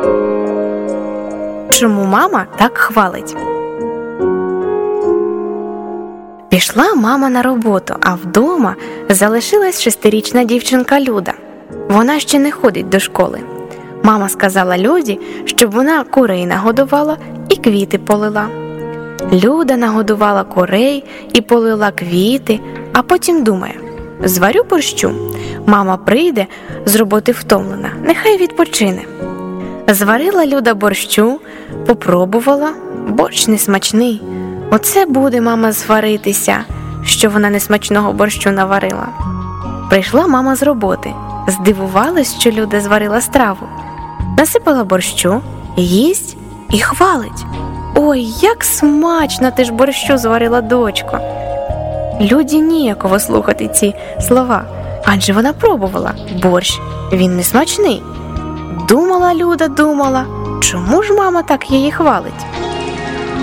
Чому мама так хвалить? Пішла мама на роботу, а вдома залишилась 6-річна дівчинка Люда. Вона ще не ходить до школи. Мама сказала Люді, щоб вона курей нагодувала і квіти полила. Люда нагодувала курей і полила квіти, а потім думає: зварю борщу. Мама прийде з роботи втомлена, нехай відпочине. Зварила Люда борщу, попробувала, борщ несмачний. Оце буде мама сваритися, що вона несмачного борщу наварила. Прийшла мама з роботи, здивувалась, що Люда зварила страву. Насипала борщу, їсть і хвалить: «Ой, як смачно ти ж борщу зварила, дочко!» Люді ніяково слухати ці слова, адже вона пробувала. Борщ, він не смачний. Думала Люда, думала, чому ж мама так її хвалить?